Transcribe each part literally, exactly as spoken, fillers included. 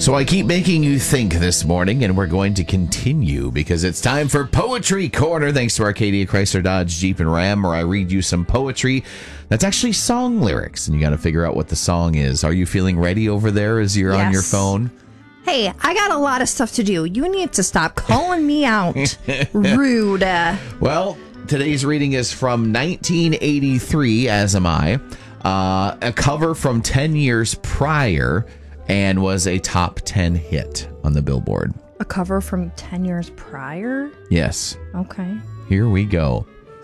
So I keep making you think this morning, and we're going to continue because it's time for Poetry Corner, thanks to Arcadia Chrysler Dodge Jeep and Ram, where I read you some poetry that's actually song lyrics, and you got to figure out what the song is. Are you feeling ready over there as you're Yes. on your phone? Hey, I got a lot of stuff to do. You need to stop calling me out. Rude. Well, today's reading is from nineteen eighty-three, as am I, uh, a cover from ten years prior, and was a top ten hit on the Billboard. A cover from ten years prior? Yes. Okay. Here we go.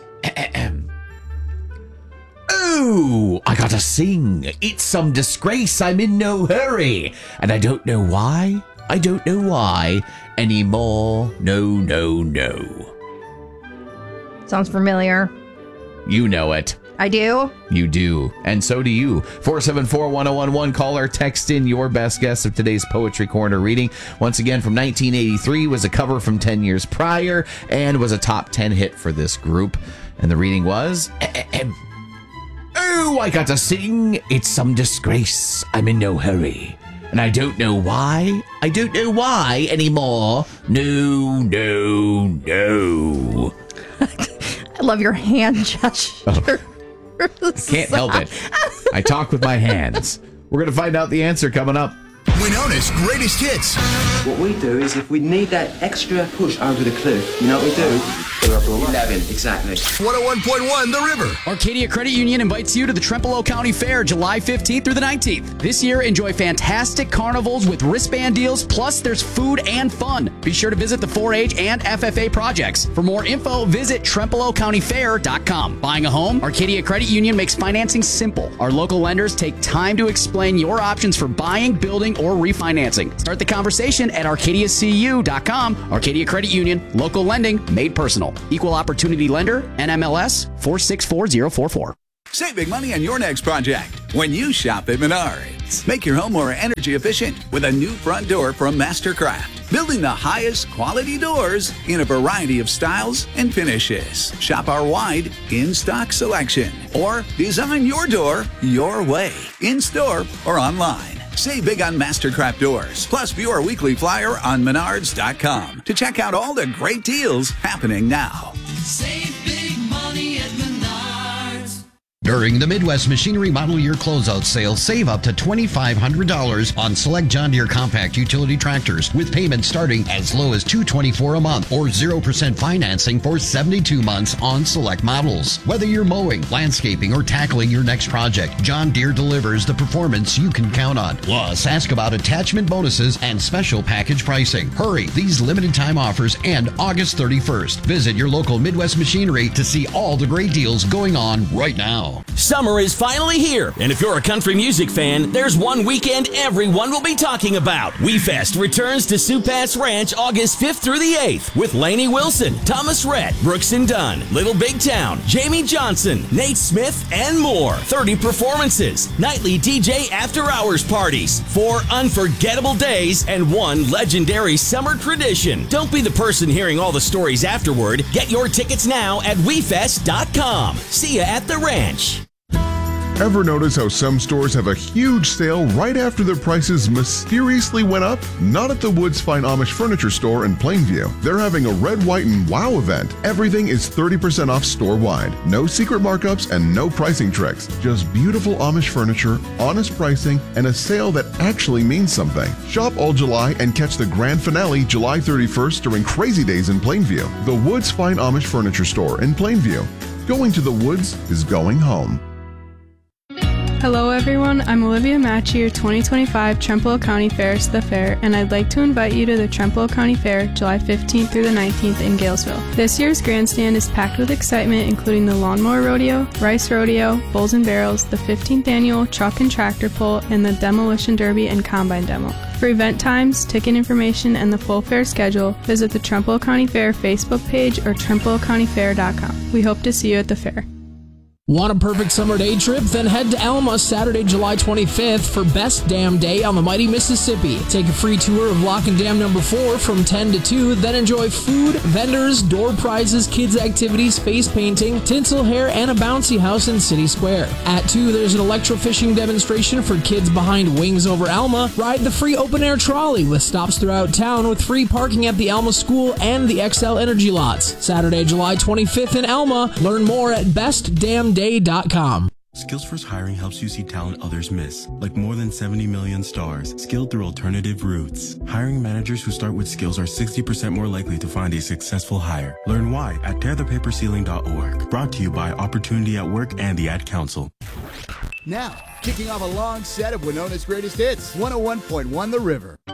Ooh, I gotta sing. It's some disgrace. I'm in no hurry. And I don't know why. I don't know why anymore. No, no, no. Sounds familiar. You know it. I do? You do. And so do you. four seven four, one oh one one. Call or text in your best guess of today's Poetry Corner reading. Once again, from nineteen eighty-three, was a cover from ten years prior and was a top ten hit for this group. And the reading was... Oh, I got to sing. It's some disgrace. I'm in no hurry. And I don't know why. I don't know why anymore. No, no, no. I love your hand gesture. Oh. Can't help it. I talk with my hands. We're going to find out the answer coming up. Winona's greatest hits. What we do is if we need that extra push over the cliff, you know what we do? eleven, exactly. one oh one point one The River. Arcadia Credit Union invites you to the Trempealeau County Fair July fifteenth through the nineteenth. This year, enjoy fantastic carnivals with wristband deals, plus there's food and fun. Be sure to visit the four H and F F A projects. For more info, visit Trempealeau County Fair dot com. Buying a home? Arcadia Credit Union makes financing simple. Our local lenders take time to explain your options for buying, building, or refinancing. Start the conversation at Arcadia C U dot com. Arcadia Credit Union, local lending made personal. Equal Opportunity Lender, N M L S four six four zero four four. Save big money on your next project when you shop at Menards. Make your home more energy efficient with a new front door from Mastercraft. Building the highest quality doors in a variety of styles and finishes. Shop our wide in-stock selection or design your door your way, in-store or online. Save big on Mastercraft doors. Plus, view our weekly flyer on Menards dot com to check out all the great deals happening now. Save big money at Menards. During the Midwest Machinery Model Year Closeout Sale, save up to twenty-five hundred dollars on select John Deere compact utility tractors with payments starting as low as two hundred twenty-four dollars a month or zero percent financing for seventy-two months on select models. Whether you're mowing, landscaping, or tackling your next project, John Deere delivers the performance you can count on. Plus, ask about attachment bonuses and special package pricing. Hurry, these limited time offers end August thirty-first. Visit your local Midwest Machinery to see all the great deals going on right now. Summer is finally here, and if you're a country music fan, there's one weekend everyone will be talking about. WeFest returns to Sioux Pass Ranch August fifth through the eighth with Lainey Wilson, Thomas Rhett, Brooks and Dunn, Little Big Town, Jamie Johnson, Nate Smith, and more. thirty performances, nightly D J after-hours parties, four unforgettable days, and one legendary summer tradition. Don't be the person hearing all the stories afterward. Get your tickets now at we fest dot com. See ya at the ranch. Ever notice how some stores have a huge sale right after their prices mysteriously went up? Not at the Woods Fine Amish Furniture Store in Plainview. They're having a Red, White, and Wow event. Everything is thirty percent off store-wide. No secret markups and no pricing tricks. Just beautiful Amish furniture, honest pricing, and a sale that actually means something. Shop all July and catch the grand finale July thirty-first during Crazy Days in Plainview. The Woods Fine Amish Furniture Store in Plainview. Going to the woods is going home. Hello everyone, I'm Olivia Match, your twenty twenty-five Trempealeau County Fair's The Fair, and I'd like to invite you to the Trempealeau County Fair July fifteenth through the nineteenth in Galesville. This year's grandstand is packed with excitement, including the Lawnmower Rodeo, Rice Rodeo, Bulls and Barrels, the fifteenth annual Truck and Tractor Pull, and the Demolition Derby and Combine Demo. For event times, ticket information, and the full fair schedule, visit the Trempealeau County Fair Facebook page or Trempealeau County Fair dot com. We hope to see you at the fair. Want a perfect summer day trip? Then head to Alma Saturday, July twenty-fifth for Best Dam Day on the mighty Mississippi. Take a free tour of Lock and Dam number four from ten to two, then enjoy food, vendors, door prizes, kids activities, face painting, tinsel hair, and a bouncy house in City Square. At two, there's an electrofishing demonstration for kids behind Wings Over Alma. Ride the free open-air trolley with stops throughout town with free parking at the Alma School and the X L Energy lots. Saturday, July twenty-fifth in Alma. Learn more at best dam day dot com. Skills First Hiring helps you see talent others miss, like more than seventy million stars, skilled through alternative routes. Hiring managers who start with skills are sixty percent more likely to find a successful hire. Learn why at tear the paper ceiling dot org. Brought to you by Opportunity at Work and the Ad Council. Now, kicking off a long set of Winona's greatest hits, one oh one point one The River.